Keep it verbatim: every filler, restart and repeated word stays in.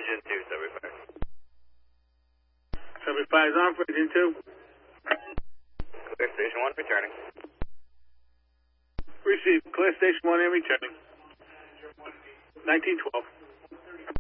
engine two, seventy-five. seventy-five is on for engine two. Clear station one, returning. Receive. Clear station one and returning. nineteen twelve.